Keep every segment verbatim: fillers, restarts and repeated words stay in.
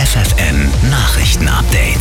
F F N Nachrichten-Update.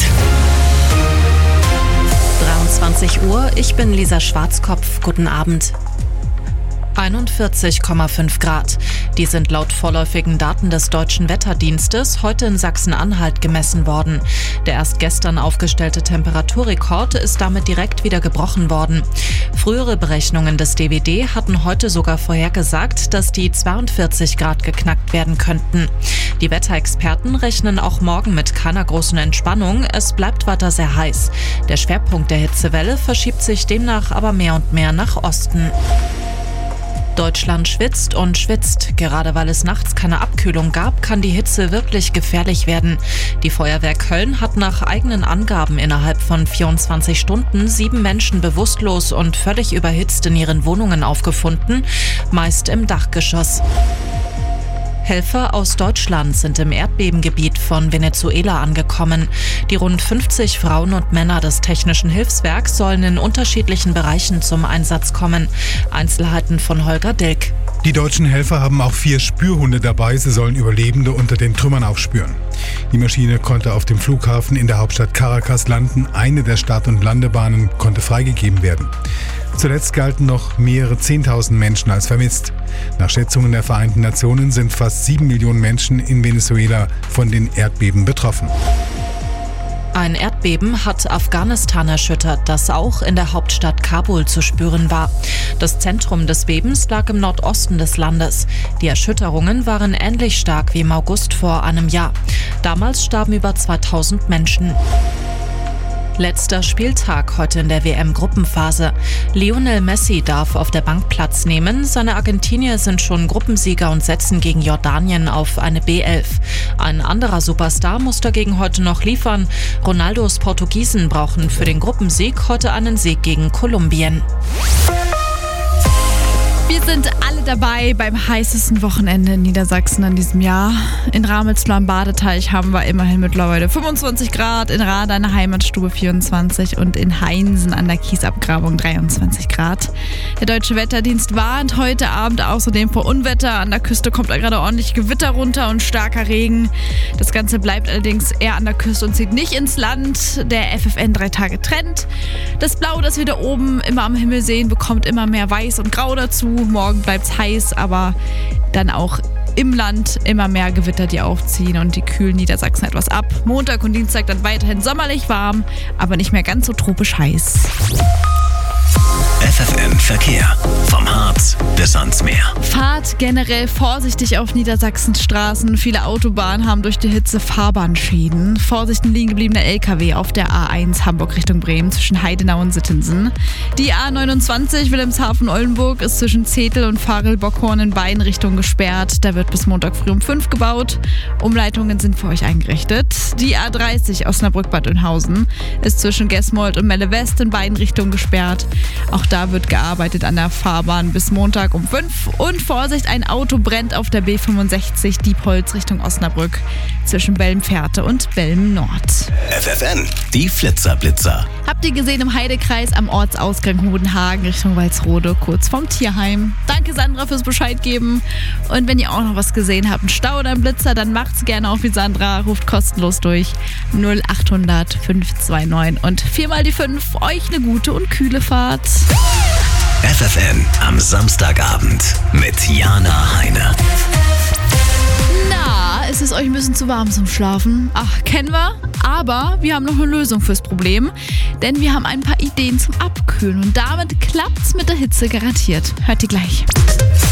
dreiundzwanzig Uhr, ich bin Lisa Schwarzkopf. Guten Abend. einundvierzig Komma fünf Grad. Die sind laut vorläufigen Daten des Deutschen Wetterdienstes heute in Sachsen-Anhalt gemessen worden. Der erst gestern aufgestellte Temperaturrekord ist damit direkt wieder gebrochen worden. Frühere Berechnungen des D W D hatten heute sogar vorhergesagt, dass die zweiundvierzig Grad geknackt werden könnten. Die Wetterexperten rechnen auch morgen mit keiner großen Entspannung. Es bleibt weiter sehr heiß. Der Schwerpunkt der Hitzewelle verschiebt sich demnach aber mehr und mehr nach Osten. Deutschland schwitzt und schwitzt. Gerade weil es nachts keine Abkühlung gab, kann die Hitze wirklich gefährlich werden. Die Feuerwehr Köln hat nach eigenen Angaben innerhalb von vierundzwanzig Stunden sieben Menschen bewusstlos und völlig überhitzt in ihren Wohnungen aufgefunden, meist im Dachgeschoss. Helfer aus Deutschland sind im Erdbebengebiet von Venezuela angekommen. Die rund fünfzig Frauen und Männer des Technischen Hilfswerks sollen in unterschiedlichen Bereichen zum Einsatz kommen. Einzelheiten von Holger Dilk. Die deutschen Helfer haben auch vier Spürhunde dabei. Sie sollen Überlebende unter den Trümmern aufspüren. Die Maschine konnte auf dem Flughafen in der Hauptstadt Caracas landen. Eine der Start- und Landebahnen konnte freigegeben werden. Zuletzt galten noch mehrere Zehntausend Menschen als vermisst. Nach Schätzungen der Vereinten Nationen sind fast sieben Millionen Menschen in Venezuela von den Erdbeben betroffen. Ein Erdbeben hat Afghanistan erschüttert, das auch in der Hauptstadt Kabul zu spüren war. Das Zentrum des Bebens lag im Nordosten des Landes. Die Erschütterungen waren ähnlich stark wie im August vor einem Jahr. Damals starben über zweitausend Menschen. Letzter Spieltag heute in der W M-Gruppenphase. Lionel Messi darf auf der Bank Platz nehmen. Seine Argentinier sind schon Gruppensieger und setzen gegen Jordanien auf eine B elf. Ein anderer Superstar muss dagegen heute noch liefern. Ronaldos Portugiesen brauchen für den Gruppensieg heute einen Sieg gegen Kolumbien. Wir sind alle dabei beim heißesten Wochenende in Niedersachsen in diesem Jahr. In Ramelsloh am Badeteich haben wir immerhin mittlerweile fünfundzwanzig Grad, in Rada in der Heimatstube vierundzwanzig und in Heinsen an der Kiesabgrabung dreiundzwanzig Grad. Der Deutsche Wetterdienst warnt heute Abend außerdem vor Unwetter. An der Küste kommt da gerade ordentlich Gewitter runter und starker Regen. Das Ganze bleibt allerdings eher an der Küste und zieht nicht ins Land. Der F F N drei Tage Trend. Das Blau, das wir da oben immer am Himmel sehen, bekommt immer mehr Weiß und Grau dazu. Morgen bleibt es heiß, aber dann auch im Land immer mehr Gewitter, die aufziehen und die kühlen Niedersachsen etwas ab. Montag und Dienstag dann weiterhin sommerlich warm, aber nicht mehr ganz so tropisch heiß. F F N Verkehr. Vom Harz bis ans Meer. Fahrt generell vorsichtig auf Niedersachsens Straßen. Viele Autobahnen haben durch die Hitze Fahrbahnschäden. Vorsicht, ein liegen gebliebener L K W auf der A eins Hamburg Richtung Bremen zwischen Heidenau und Sittensen. Die A neunundzwanzig Wilhelmshaven-Oldenburg ist zwischen Zetel und Farel-Bockhorn in beiden Richtungen gesperrt. Da wird bis Montag früh um fünf gebaut. Umleitungen sind für euch eingerichtet. Die A dreißig Osnabrück-Bad Oeynhausen ist zwischen Gesmold und Melle West in beiden Richtungen gesperrt. Auch da wird gearbeitet an der Fahrbahn bis Montag um fünf. Und Vorsicht, ein Auto brennt auf der B fünfundsechzig Diepholz Richtung Osnabrück zwischen Belm-Fährte und Belm-Nord. F F N, die Flitzerblitzer. Habt ihr gesehen im Heidekreis am Ortsausgang Hodenhagen Richtung Walsrode, kurz vorm Tierheim. Danke Sandra fürs Bescheid geben. Und wenn ihr auch noch was gesehen habt, einen Stau oder einen Blitzer, dann macht's gerne auch wie Sandra. Ruft kostenlos durch null achthundert fünf zwei neun und viermal die fünf. Euch eine gute und kühle Fahrt. F F N am Samstagabend mit Jana Heine. Na, ist es euch ein bisschen zu warm zum Schlafen? Ach, kennen wir. Aber wir haben noch eine Lösung fürs Problem. Denn wir haben ein paar Ideen zum Abkühlen. Und damit klappt's mit der Hitze garantiert. Hört ihr gleich.